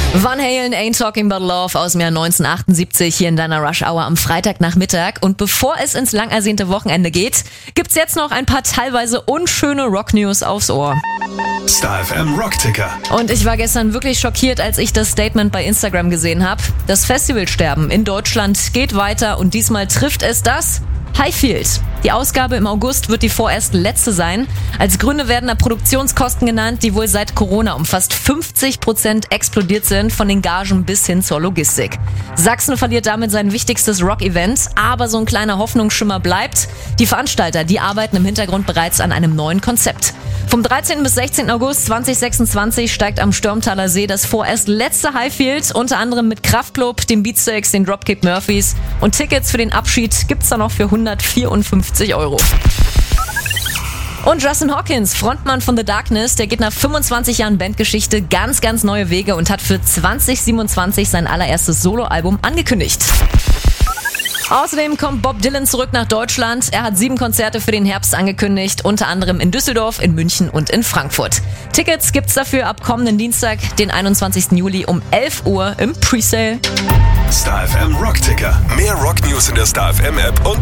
Van Halen, Ain't Talking About Love aus dem Jahr 1978 hier in deiner Rush Hour am Freitagnachmittag. Und bevor es ins lang ersehnte Wochenende geht, gibt's jetzt noch ein paar teilweise unschöne Rock-News aufs Ohr. Star FM Rockticker. Und ich war gestern wirklich schockiert, als ich das Statement bei Instagram gesehen habe. Das Festivalsterben in Deutschland geht weiter und diesmal trifft es das Highfield. Die Ausgabe im August wird die vorerst letzte sein. Als Gründe werden da Produktionskosten genannt, die wohl seit Corona um fast 50% explodiert sind, von den Gagen bis hin zur Logistik. Sachsen verliert damit sein wichtigstes Rock-Event, aber so ein kleiner Hoffnungsschimmer bleibt. Die Veranstalter, die arbeiten im Hintergrund bereits an einem neuen Konzept. Vom 13. bis 16. August 2026 steigt am Stürmtaler See das vorerst letzte Highfield, unter anderem mit Kraftklub, den Beatsteaks, den Dropkick Murphys, und Tickets für den Abschied gibt's da noch für 154 €. Und Justin Hawkins, Frontmann von The Darkness, der geht nach 25 Jahren Bandgeschichte ganz neue Wege und hat für 2027 sein allererstes Soloalbum angekündigt. Außerdem kommt Bob Dylan zurück nach Deutschland. Er hat 7 Konzerte für den Herbst angekündigt, unter anderem in Düsseldorf, in München und in Frankfurt. Tickets gibt's dafür ab kommenden Dienstag, den 21. Juli um 11 Uhr im Presale. Star FM Rockticker. Mehr Rocknews in der Star FM App und